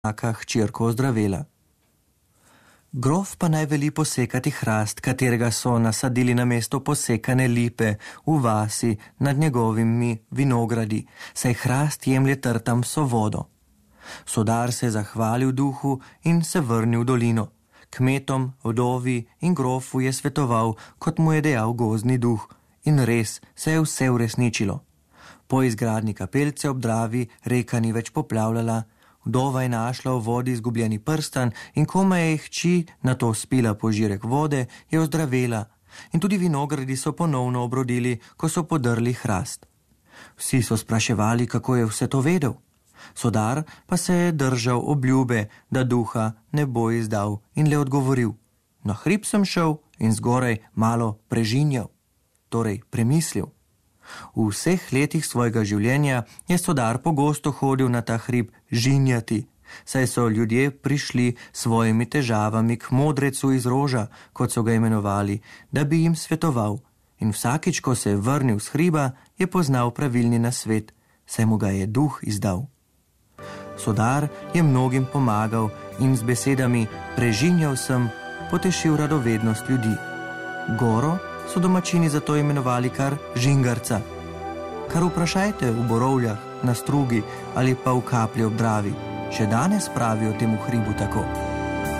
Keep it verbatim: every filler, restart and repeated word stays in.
čaka hčerko ozdravela. Grof pa naj veli posekati hrast, katerega so nasadili na mesto posekane lipe v vasi nad njegovimi vinogradi, saj hrast jemlje trtam so vodo. Sodar se je zahvalil duhu in se vrnil v dolino. Kmetom, vdovi in grofu je svetoval, kot mu je dejal gozdni duh, in res se je vse uresničilo. Po izgradnji kapelce ob Dravi reka ni več poplavljala, vdova je našla v vodi izgubljeni prstan in komaj je hči na to spila požirek vode, je ozdravela in tudi vinogradi so ponovno obrodili, ko so podrli hrast. Vsi so spraševali, kako je vse to vedel. Sodar pa se je držal obljube, da duha ne bo izdal in le odgovoril: na hrib sem šel in zgoraj malo prežinjal, torej premislil. V vseh letih svojega življenja je Sodar pogosto hodil na ta hrib žinjati, saj so ljudje prišli s svojimi težavami k modrecu iz roža, kot so ga imenovali, da bi jim svetoval, in vsakič, ko se je vrnil s hriba, je poznal pravilni nasvet, saj mu ga je duh izdal. Sodar je mnogim pomagal in z besedami prežinjal sem potešil radovednost ljudi. Goro so domačini zato imenovali kar Žingarca. Kar vprašajte v Borovljah, na Strugi ali pa v Kaplji ob Dravi, še danes pravijo temu hribu tako.